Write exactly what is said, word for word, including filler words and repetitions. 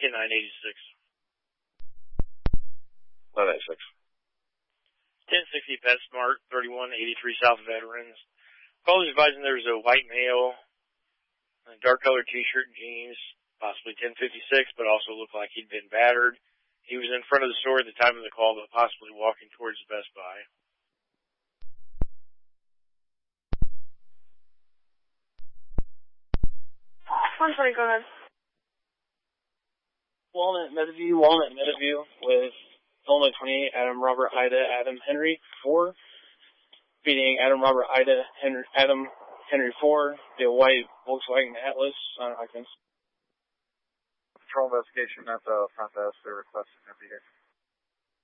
Lincoln nine eighty-six. nine eighty-six. ten sixty PetSmart, thirty-one eighty-three South Veterans. Call was advising there was a white male, a dark colored t-shirt and jeans, possibly ten fifty-six, but also looked like he'd been battered. He was in front of the store at the time of the call, but possibly walking towards the Best Buy. one twenty, go ahead. Walnut Meadowview, Walnut Meadowview with Illinois twenty-eight, Adam Robert Ida, Adam Henry four. Feeding Adam Robert Ida, Henry, Adam Henry four, the white Volkswagen Atlas on occupants. Patrol investigation at the front desk. They're requesting that be here.